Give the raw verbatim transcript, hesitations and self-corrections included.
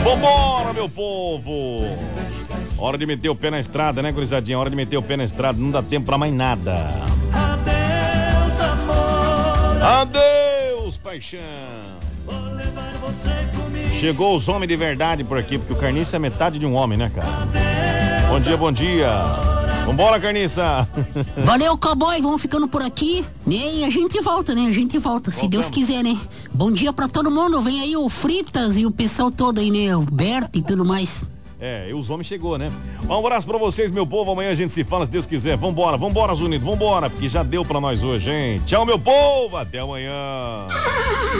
Vambora, meu povo! Hora de meter o pé na estrada, né, gurizadinha? Hora de meter o pé na estrada, não dá tempo pra mais nada. Adeus, amor. Adeus, paixão. Vou levar você comigo. Chegou os homens de verdade por aqui, porque o Carniça é metade de um homem, né, cara? Bom dia, bom dia. Vambora, Carniça. Valeu, cowboy, vamos ficando por aqui, né? E a gente volta, né? A gente volta, se Voltamos. Deus quiser, né? Bom dia pra todo mundo, vem aí o Fritas e o pessoal todo aí, né? O Berto e tudo mais. É, e os homens chegou, né? Um abraço pra vocês, meu povo. Amanhã a gente se fala, se Deus quiser. Vambora, vambora, Zunido, vambora, porque já deu pra nós hoje, hein? Tchau, meu povo, até amanhã.